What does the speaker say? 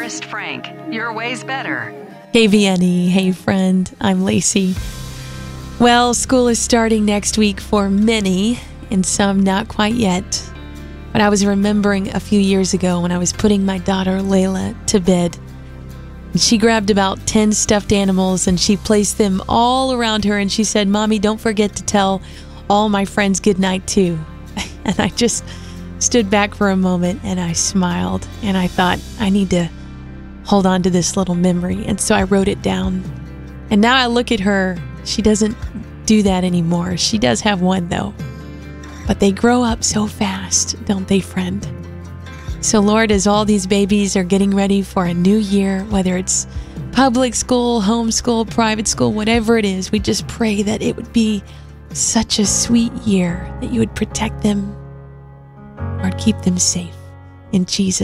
Forest Frank. Your way's better. Hey, Vienny. Hey, friend. I'm Lacey. Well, school is starting next week for many, and some not quite yet. But I was remembering a few years ago when I was putting my daughter Layla to bed. And she grabbed about 10 stuffed animals and she placed them all around her, and she said, "Mommy, don't forget to tell all my friends good night too." And I just stood back for a moment and I smiled and I thought, I need to hold on to this little memory. And so I wrote it down. And now I look at her, she doesn't do that anymore. She does have one though. But they grow up so fast, don't they, friend? So Lord, as all these babies are getting ready for a new year, whether it's public school, homeschool, private school, whatever it is, we just pray that it would be such a sweet year, that you would protect them, Lord, keep them safe. In Jesus'